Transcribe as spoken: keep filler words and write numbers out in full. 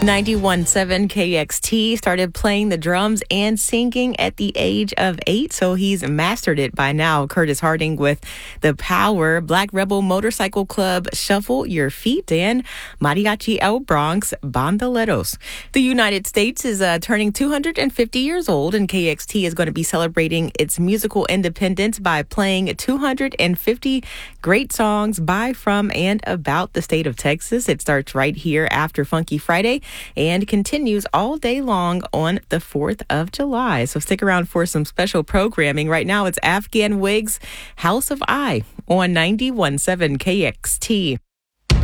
ninety-one point seven K X T started playing the drums and singing at the age of eight, so he's mastered it by now. Curtis Harding with The Power, Black Rebel Motorcycle Club, Shuffle Your Feet, and Mariachi El Bronx, Bandoleros. The United States is uh, turning two hundred fifty years old, and K X T is going to be celebrating its musical independence by playing two hundred fifty great songs by, from, and about the state of Texas. It starts right here after Funky Friday and continues all day long on the fourth of July. So stick around for some special programming. Right now, it's Afghan Wigs, House of I on ninety-one point seven K X T.